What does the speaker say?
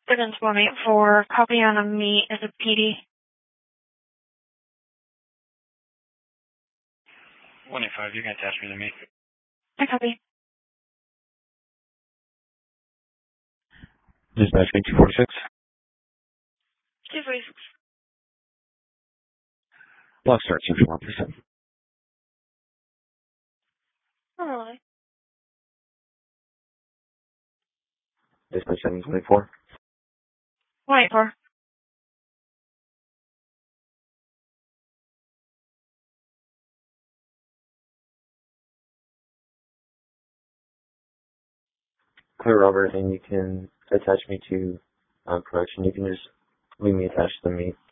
Evans 184, copy on a meet as a PD. 185, you can attach me to meet. I copy. Dispatch 246. 246. Block start, 241%. Oh, Dispatch 724. 184. Clear, Robert, and you can attach me to production. You can just leave me attached to me.